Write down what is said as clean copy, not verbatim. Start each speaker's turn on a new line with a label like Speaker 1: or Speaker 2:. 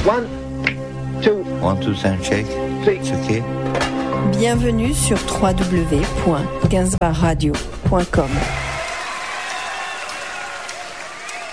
Speaker 1: One, two,
Speaker 2: sound check.
Speaker 1: three.
Speaker 2: It's okay.
Speaker 3: Bienvenue sur www.gainsbourgradio.com.